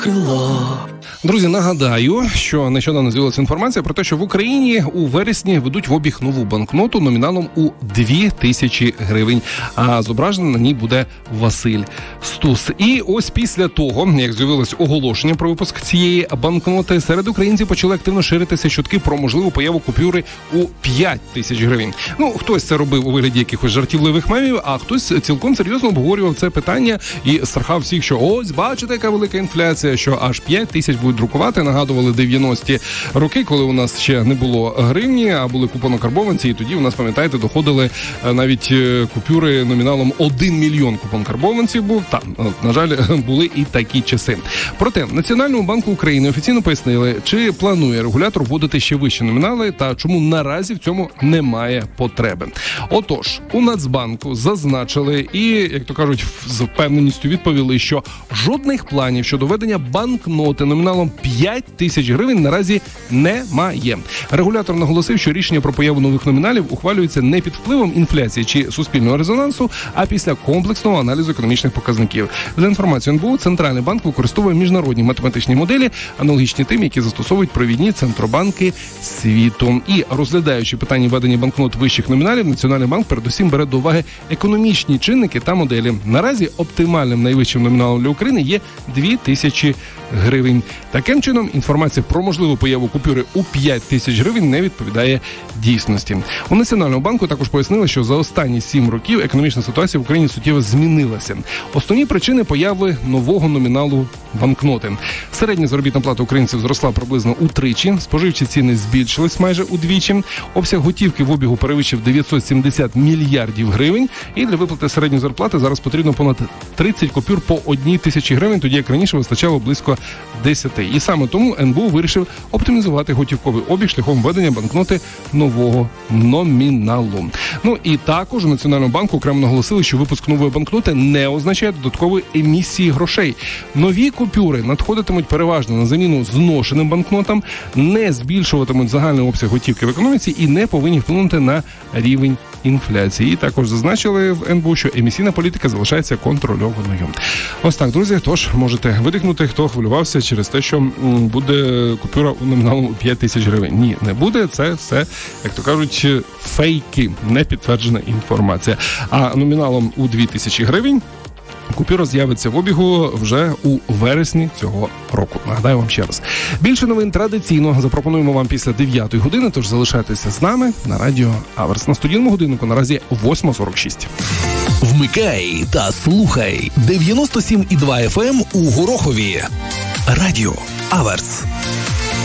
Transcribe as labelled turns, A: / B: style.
A: Друзі, нагадаю, що нещодавно з'явилася інформація про те, що в Україні у вересні ведуть в обіг нову банкноту номіналом у 2000 гривень, а зображений на ній буде Василь Стус. І ось після того, як з'явилось оголошення про випуск цієї банкноти, серед українців почали активно ширитися чутки про можливу появу купюри у 5000 гривень. Ну, хтось це робив у вигляді якихось жартівливих мемів, а хтось цілком серйозно обговорював це питання і страхав всіх, що ось, бачите, яка велика інфляція, що аж 5000 будуть друкувати. Нагадували 90-ті роки, коли у нас ще не було гривні, а були купонокарбованці, і тоді у нас, пам'ятаєте, доходили навіть купюри номіналом 1 мільйон купонокарбованців був. Там, на жаль, були і такі часи. Проте, Національному банку України офіційно пояснили, чи планує регулятор вводити ще вищі номінали та чому наразі в цьому немає потреби. Отож, у Нацбанку зазначили і, як то кажуть, з впевненістю відповіли, що жодних планів щодо введення банкноти номіналом 5000 гривень наразі немає. Регулятор наголосив, що рішення про появу нових номіналів ухвалюється не під впливом інфляції чи суспільного резонансу, а після комплексного аналізу економічних показників. За інформацією НБУ, Центральний банк використовує міжнародні математичні моделі, аналогічні тим, які застосовують провідні центробанки світу. І, розглядаючи питання введення банкнот вищих номіналів, Національний банк передусім бере до уваги економічні чинники та моделі. Наразі оптимальним найвищим номіналом для України є 2000 гривень. Таким чином, інформація про можливу появу купюри у 5000 гривень не відповідає дійсності. У Національному банку також пояснили, що за останні 7 років економічна ситуація в Україні суттєво змінилася. Основні причини появи нового номіналу банкноти. Середня заробітна плата українців зросла приблизно утричі, споживчі ціни збільшились майже удвічі, обсяг готівки в обігу перевищив 970 мільярдів гривень, і для виплати середньої зарплати зараз потрібно понад 30 купюр по 1000 гривень, тоді як раніше вистачало близько 10. І саме тому НБУ вирішив оптимізувати готівковий обіг шляхом введення банкноти нового номіналу. Ну і також у Національному банку окремо наголосили, що випуск нової банкноти не означає додаткової емісії грошей. Нові купюри надходитимуть переважно на заміну зношеним банкнотам, не збільшуватимуть загальний обсяг готівки в економіці і не повинні вплинути на рівень інфляції. І також зазначили в НБУ, що емісійна політика залишається контрольованою. Ось так, друзі, тож можете видихнути, хто хвилювався через те, що буде купюра у номіналу 5000 гривень. Ні, не буде. Це все, як то кажуть, фейки, не підтверджена інформація. А номіналом у 2000 гривень купюра з'явиться в обігу вже у вересні цього року. Нагадаю вам ще раз. Більше новин традиційно запропонуємо вам після 9 години, тож залишайтеся з нами на Радіо Аверс. На студійному годиннику наразі 8:46.
B: Вмикай та слухай 97,2 FM у Горохові. Радіо Аверс.